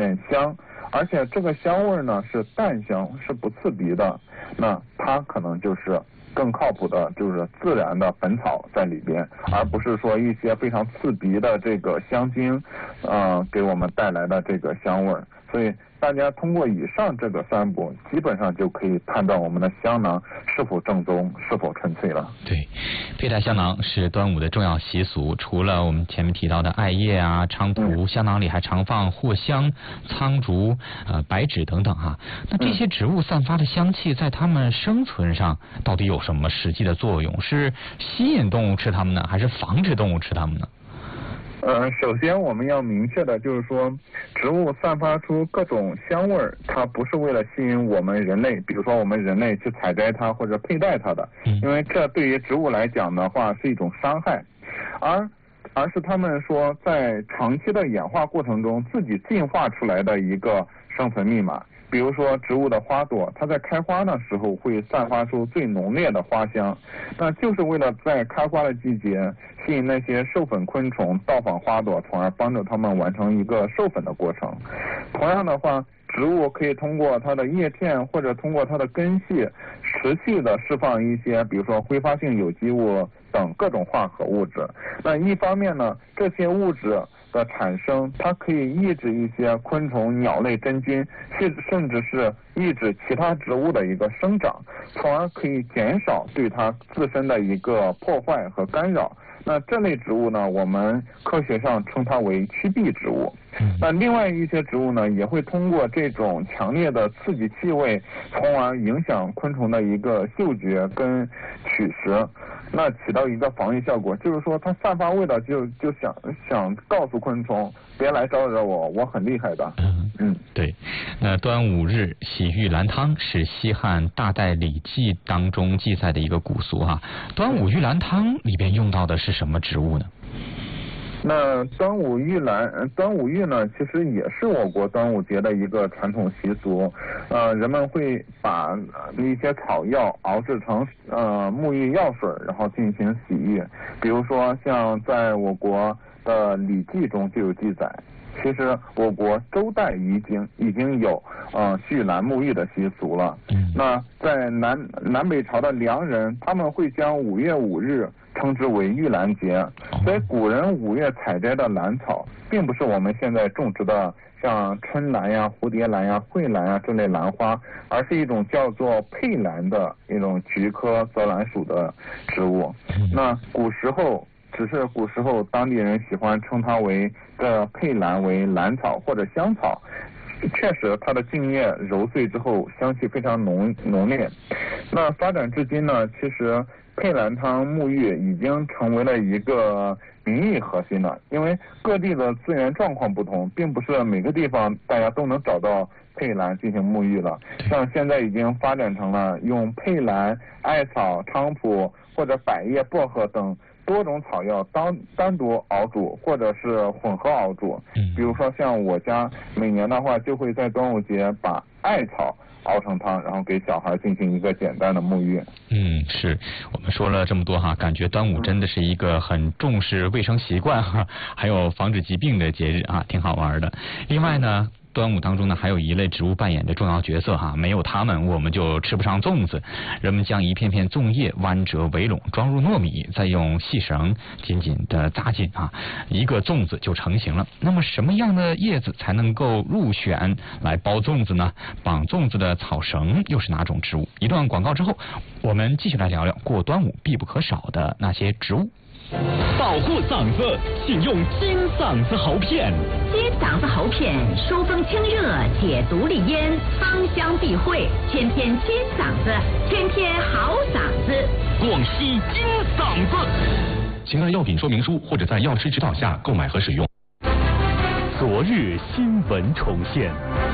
点香，而且这个香味呢是淡香，是不刺鼻的，那它可能就是更靠谱的，就是自然的本草在里边，而不是说一些非常刺鼻的这个香精，给我们带来的这个香味。所以大家通过以上这个3步，基本上就可以判断我们的香囊是否正宗，是否纯粹了。 对，佩戴香囊是端午的重要习俗，除了我们前面提到的艾叶啊、菖蒲，香囊里还常放藿香、苍竹、白芷等等哈。那这些植物散发的香气，在它们生存上到底有什么实际的作用？是吸引动物吃它们呢，还是防止动物吃它们呢？ 首先我们要明确的就是说，植物散发出各种香味儿，它不是为了吸引我们人类，比如说我们人类去采摘它或者佩戴它的，因为这对于植物来讲的话是一种伤害，而是他们说在长期的演化过程中自己进化出来的一个生存密码。比如说植物的花朵，它在开花的时候会散发出最浓烈的花香，那就是为了在开花的季节吸引那些授粉昆虫到访花朵，从而帮助它们完成一个授粉的过程。同样的话，植物可以通过它的叶片或者通过它的根系持续的释放一些比如说挥发性有机物等各种化合物质。那一方面呢，这些物质的产生，它可以抑制一些昆虫、鸟类、真菌，甚至是抑制其他植物的一个生长，从而可以减少对它自身的一个破坏和干扰。那这类植物呢，我们科学上称它为趋避植物。那另外一些植物呢，也会通过这种强烈的刺激气味，从而影响昆虫的一个嗅觉跟取食，那起到一个防御效果。就是说它散发味道就想告诉昆虫别来招惹我，我很厉害的。 对。那端午日洗玉兰汤是西汉大代礼记当中记载的一个古俗哈。端午玉兰汤里边用到的是什么植物呢？ 那端午玉呢，其实也是我国端午节的一个传统习俗。人们会把一些草药熬制成沐浴药水，然后进行洗浴。比如说像在我国的《礼记》中就有记载。其实我国周代已经有蓄兰沐浴的习俗了。那在南北朝的梁人，他们会将5月5日称之为玉兰节。所以古人5月采摘的兰草，并不是我们现在种植的像春兰呀、蝴蝶兰呀、蕙兰呀这类兰花，而是一种叫做佩兰的一种菊科泽兰属的植物。那古时候当地人喜欢称它为佩兰为兰草或者香草，确实它的茎叶揉碎之后香气非常浓烈。那发展至今呢，其实佩兰汤沐浴已经成为了一个民意核心了，因为各地的资源状况不同，并不是每个地方大家都能找到佩兰进行沐浴了。像现在已经发展成了用佩兰、艾草、菖蒲或者百叶、薄荷等多种草药单独熬煮，或者是混合熬煮。比如说像我家每年的话，就会在端午节把艾草熬成汤，然后给小孩进行一个简单的沐浴。 是我们说了这么多哈，感觉端午真的是一个很重视卫生习惯哈，还有防止疾病的节日啊，挺好玩的。另外呢，端午当中呢，还有一类植物扮演着重要角色哈，没有它们，我们就吃不上粽子。人们将一片片粽叶弯折围拢，装入糯米，再用细绳紧紧的扎紧啊，一个粽子就成型了。那么什么样的叶子才能够入选来包粽子呢？绑粽子的草绳又是哪种植物？一段广告之后，我们继续来聊聊过端午必不可少的那些植物。 保护嗓子，请用金嗓子喉片。 金嗓子喉片疏风清热，解毒利咽，芳香避秽，天天金嗓子，天天好嗓子。 广西金嗓子，请按药品说明书或者在药师指导下购买和使用。昨日新闻重现。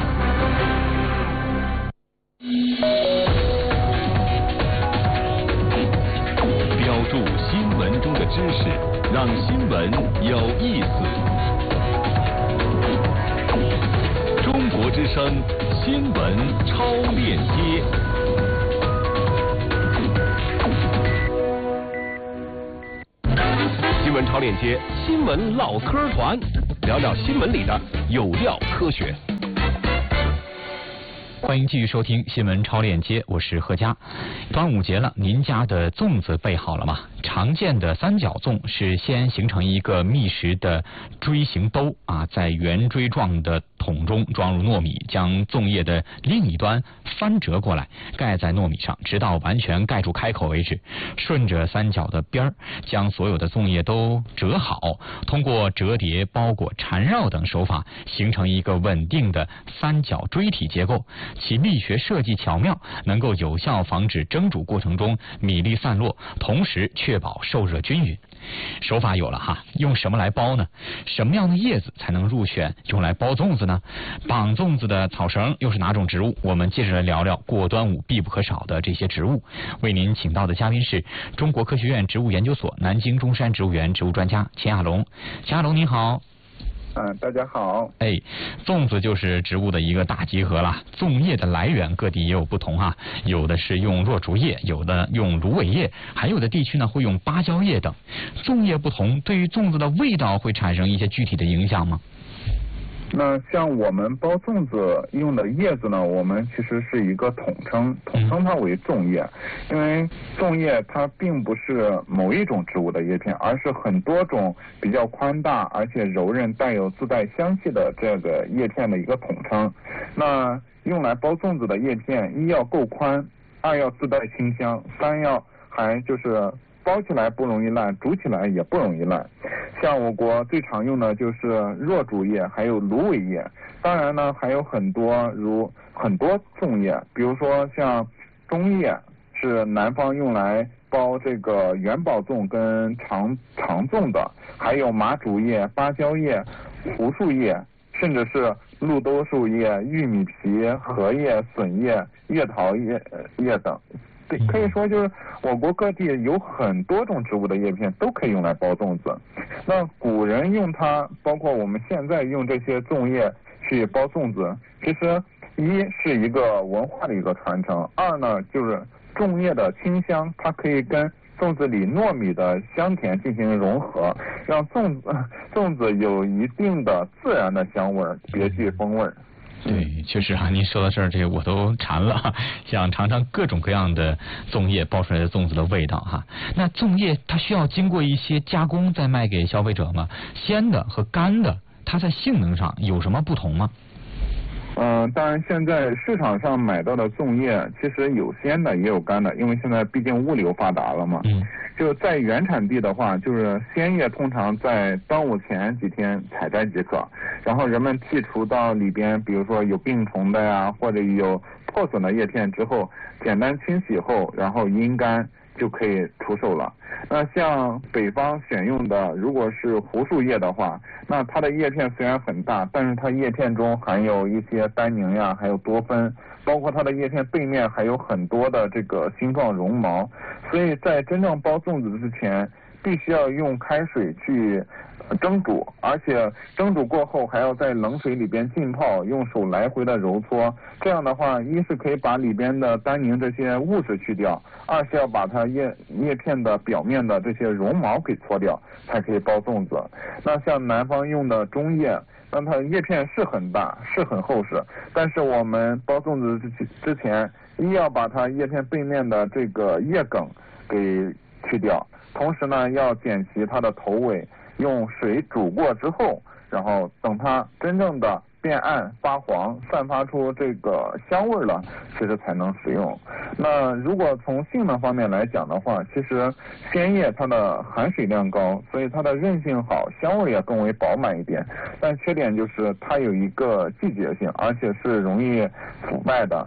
标注新闻中的知识，让新闻有意思。中国之声新闻超链接。新闻超链接，新闻唠嗑团。 聊聊新闻里的有料科学。 欢迎继续收听新闻超链接，我是何佳。端午节了，您家的粽子备好了吗？常见的三角粽是先形成一个密实的锥形兜在圆锥状的桶中装入糯米，将粽叶的另一端翻折过来，盖在糯米上，直到完全盖住开口为止。顺着三角的边儿，将所有的粽叶都折好，通过折叠、包裹、缠绕等手法，形成一个稳定的三角锥体结构。其力学设计巧妙，能够有效防止蒸煮过程中米粒散落，同时确保受热均匀。手法有了哈，用什么来包呢？什么样的叶子才能入选用来包粽子呢？绑粽子的草绳又是哪种植物？我们接着来聊聊过端午必不可少的这些植物。为您请到的嘉宾是中国科学院植物研究所南京中山植物园植物专家钱亚龙。钱亚龙您好。 大家好。 粽子就是植物的一个大集合了。粽叶的来源各地也有不同有的是用若竹叶，有的用芦苇叶，还有的地区呢会用芭蕉叶等。粽叶不同，对于粽子的味道会产生一些具体的影响吗？ 那像我们包粽子用的叶子呢，我们其实是一个统称它为粽叶，因为粽叶它并不是某一种植物的叶片，而是很多种比较宽大而且柔韧、带有自带香气的这个叶片的一个统称。那用来包粽子的叶片，一要够宽，二要自带清香，三要还就是包起来不容易烂，煮起来也不容易烂。像我国最常用的就是若竹叶，还有芦苇叶。当然呢，还有很多粽叶，比如说像中叶是南方用来包这个元宝粽跟长粽的，还有麻竹叶、芭蕉叶、胡树叶，甚至是绿豆树叶、玉米皮、荷叶、笋叶、月桃叶等。对，可以说就是我国各地有很多种植物的叶片都可以用来包粽子。那古人用它，包括我们现在用这些粽叶去包粽子，其实一是一个文化的一个传承，二呢就是粽叶的清香，它可以跟粽子里糯米的香甜进行融合，让粽子有一定的自然的香味，别具风味。 对，确实您说到这儿，这个我都馋了，想尝尝各种各样的粽叶包出来的粽子的味道那粽叶它需要经过一些加工再卖给消费者吗？鲜的和干的，它在性能上有什么不同吗？ 当然现在市场上买到的粽叶其实有鲜的也有干的，因为现在毕竟物流发达了嘛。就在原产地的话，就是鲜叶通常在端午前几天采摘即可，然后人们剔除到里边比如说有病虫的呀，或者有破损的叶片之后，简单清洗后，然后阴干就可以出售了。那像北方选用的，如果是胡树叶的话，那它的叶片虽然很大，但是它叶片中含有一些单宁呀，还有多酚，包括它的叶片背面还有很多的这个星状绒毛，所以在真正包粽子之前，必须要用开水去蒸煮，而且蒸煮过后还要在冷水里边浸泡，用手来回的揉搓。这样的话，一是可以把里边的单宁这些物质去掉，二是要把它叶片的表面的这些绒毛给搓掉，才可以包粽子。那像南方用的中叶，那它叶片是很大，是很厚实，但是我们包粽子之前，一要把它叶片背面的这个叶梗给去掉，同时呢要剪齐它的头尾，用水煮过之后，然后等它真正的变暗发黄，散发出这个香味了，其实才能食用。那如果从性能方面来讲的话，其实鲜叶它的含水量高，所以它的韧性好，香味也更为饱满一点。但缺点就是它有一个季节性，而且是容易腐败的。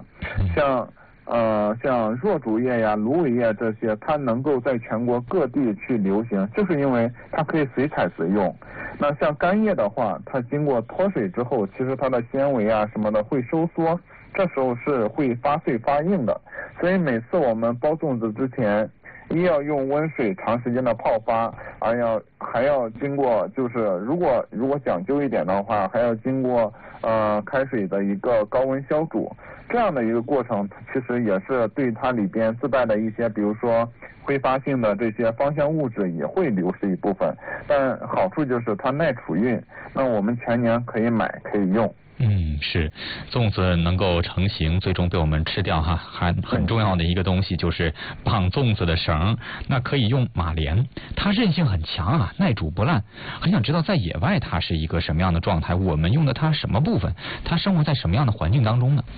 像若竹叶呀、芦苇叶这些，它能够在全国各地去流行，就是因为它可以随采随用。那像干叶的话，它经过脱水之后，其实它的纤维啊什么的会收缩，这时候是会发脆发硬的。所以每次我们包粽子之前，一要用温水长时间的泡发，还要经过，就是如果讲究一点的话，还要经过开水的一个高温消煮。 这样的一个过程，其实也是对它里边自带的一些，比如说挥发性的这些芳香物质也会流失一部分，但好处就是它耐储运，那我们全年可以买可以用。 是，粽子能够成型，最终被我们吃掉哈，很重要的一个东西就是绑粽子的绳，那可以用马莲，它韧性很强啊，耐煮不烂。很想知道在野外它是一个什么样的状态，我们用的它什么部分，它生活在什么样的环境当中呢？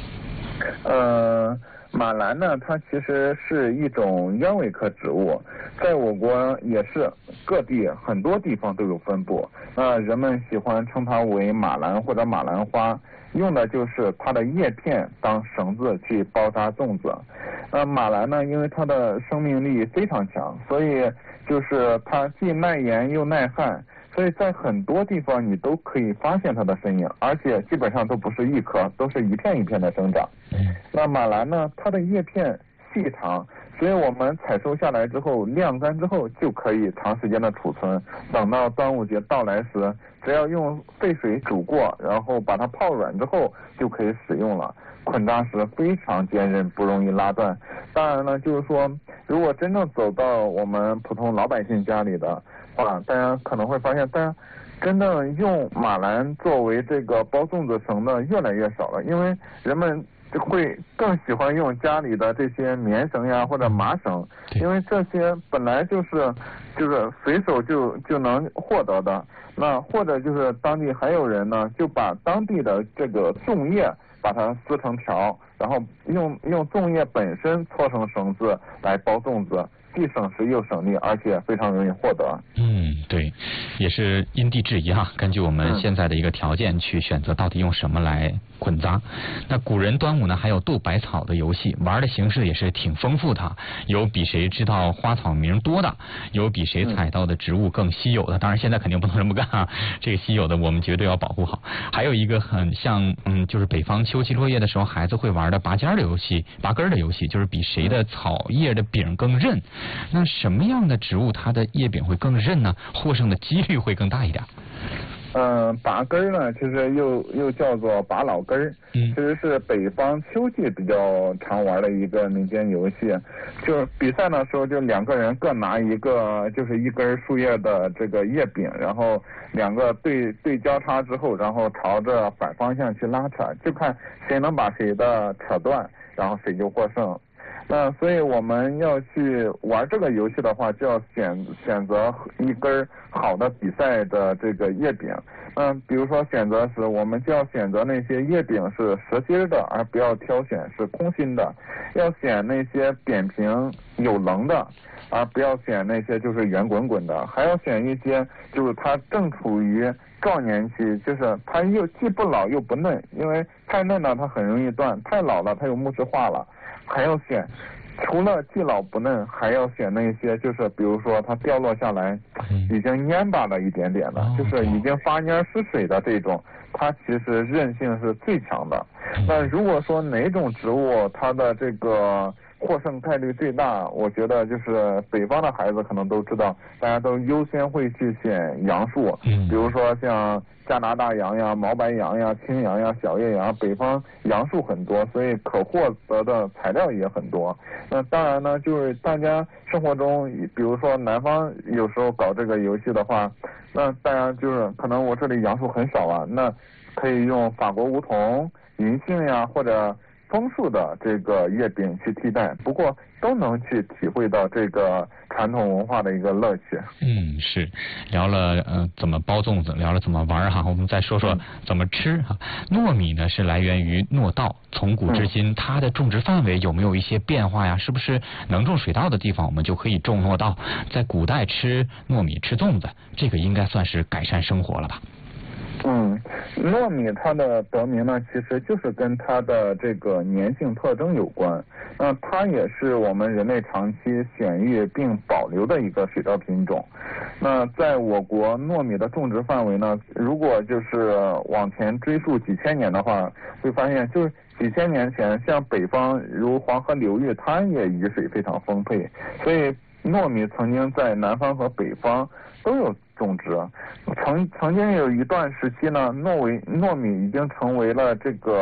马兰呢，它其实是一种鸢尾科植物，在我国也是各地很多地方都有分布。人们喜欢称它为马兰或者马兰花，用的就是它的叶片当绳子去包扎粽子。马兰呢，因为它的生命力非常强，所以就是它既耐盐又耐旱。所以在很多地方你都可以发现它的身影，而且基本上都不是一颗，都是一片一片的生长。那马兰呢，它的叶片细长，所以我们采收下来之后晾干之后就可以长时间的储存，等到端午节到来时，只要用沸水煮过，然后把它泡软之后就可以使用了。捆扎时非常坚韧，不容易拉断。当然呢，就是说如果真正走到我们普通老百姓家里的话，大家可能会发现，大家真正用马兰作为这个包粽子绳的越来越少了，因为人们会更喜欢用家里的这些棉绳呀或者麻绳，因为这些本来就是随手就能获得的。那或者就是当地还有人呢，就把当地的这个粽叶把它撕成条，然后用粽叶本身搓成绳子来包粽子，既省时又省力，而且非常容易获得。 对，也是因地制宜哈，根据我们现在的一个条件去选择到底用什么来捆扎。那古人端午呢还有斗百草的游戏，玩的形式也是挺丰富的，有比谁知道花草名多的，有比谁采到的植物更稀有的，当然现在肯定不能这么干啊，这个稀有的我们绝对要保护好。还有一个很像就是北方秋季落叶的时候孩子会玩的拔尖的游戏，拔根的游戏，就是比谁的草叶的柄更韧。那什么样的植物它的叶柄会更韧呢？获胜的几率会更大一点。 拔根呢，其实又叫做拔老根，其实是北方秋季比较常玩的一个民间游戏。就比赛的时候，就两个人各拿一个，就是一根树叶的这个叶柄，然后两个对交叉之后，然后朝着反方向去拉扯，就看谁能把谁的扯断，然后谁就获胜。那所以我们要去玩这个游戏的话，就要选择一根好的比赛的这个叶柄。比如说选择时，我们就要选择那些叶柄是实心的，而不要挑选是空心的。要选那些扁平有棱的，而不要选那些就是圆滚滚的。还要选一些就是它正处于壮年期，就是它又既不老又不嫩，因为太嫩了它很容易断，太老了它又木质化了。还要选，除了既老不嫩，还要选那些就是比如说它掉落下来已经蔫巴了一点点的，就是已经发蔫失水的这种，它其实韧性是最强的。那如果说哪种植物它的这个获胜概率最大，我觉得就是北方的孩子可能都知道，大家都优先会去选杨树，比如说像加拿大杨呀、毛白杨呀、青杨呀、小叶杨，北方杨树很多，所以可获得的材料也很多。那当然呢，就是大家生活中，比如说南方有时候搞这个游戏的话，那大家就是可能我这里杨树很少啊，那可以用法国梧桐、银杏呀或者枫树的这个叶柄去替代，不过都能去体会到这个传统文化的一个乐趣。 是聊了怎么包粽子，聊了怎么玩哈，我们再说说怎么吃哈。糯米呢是来源于糯稻，从古至今它的种植范围有没有一些变化呀？是不是能种水稻的地方我们就可以种糯稻？在古代吃糯米吃粽子，这个应该算是改善生活了吧？ 糯米它的得名呢，其实就是跟它的这个粘性特征有关。那它也是我们人类长期选育并保留的一个水稻品种。那在我国糯米的种植范围呢，如果就是往前追溯几千年的话，会发现就是几千年前，像北方如黄河流域，它也雨水非常丰沛，所以糯米曾经在南方和北方都有种植。曾经有一段时期呢，糯米已经成为了这个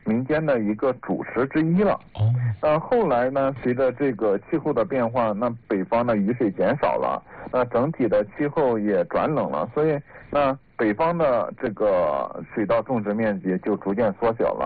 民间的一个主食之一了。后来呢，随着这个气候的变化，那北方的雨水减少了，那整体的气候也转冷了，所以那北方的这个水稻种植面积就逐渐缩小了。